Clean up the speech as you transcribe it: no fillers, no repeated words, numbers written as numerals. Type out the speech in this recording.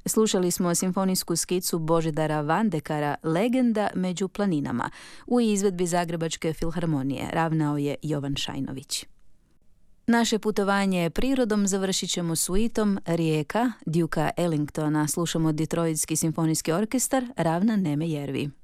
Slušali smo simfonijsku skicu Božidara Vandekara Legenda među planinama u izvedbi Zagrebačke filharmonije. Ravnao je Jovan Šajnović. Naše putovanje prirodom završit ćemo suitom Rijeka, Duke'a Ellingtona. Slušamo Detroitski simfonijski orkestar, ravna Neme Jervi.